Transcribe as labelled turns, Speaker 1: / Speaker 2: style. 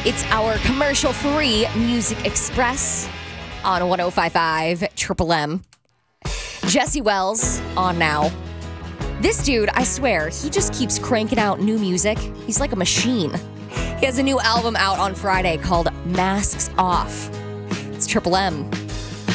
Speaker 1: It's our commercial-free Music Express on 105.5 Triple M. Jesse Wells on now. This dude, I swear, he just keeps cranking out new music. He's like a machine. He has a new album out on Friday called Masks Off. It's Triple M.